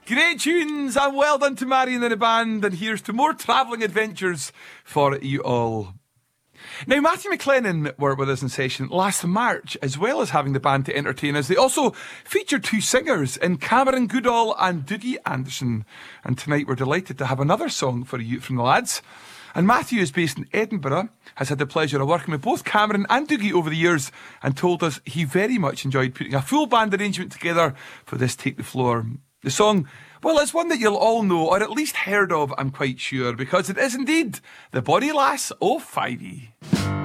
Great tunes and well done to Marion and the band, and here's to more travelling adventures for you all. Now, Matthew McLennan were with us in session last March, as well as having the band to entertain us. They also featured two singers in Cameron Goodall and Dougie Anderson. And tonight we're delighted to have another song for you from the lads. And Matthew is based in Edinburgh, has had the pleasure of working with both Cameron and Dougie over the years, and told us he very much enjoyed putting a full band arrangement together for this Take the Floor. The song, well, it's one that you'll all know, or at least heard of, I'm quite sure, because it is indeed The Bonnie Lass o' Fivey.